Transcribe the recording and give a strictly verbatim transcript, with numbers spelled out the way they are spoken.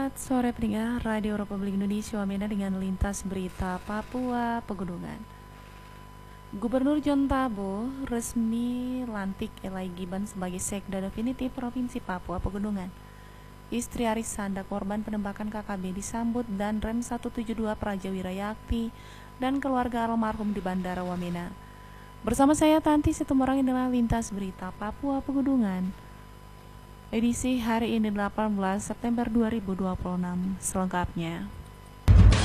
Selamat sore pendengar Radio Republik Indonesia Wamena dengan lintas berita Papua Pegunungan. Gubernur John Tabo resmi lantik Elai Giban sebagai Sekda definitif Provinsi Papua Pegunungan. Istri Arisanda korban penembakan K K B disambut dan Rem seratus tujuh puluh dua Praja Wirayakti dan keluarga almarhum di Bandara Wamena. Bersama saya Tanti Situmorang inilah lintas berita Papua Pegunungan. Edisi hari ini delapan belas September dua ribu dua puluh enam selengkapnya.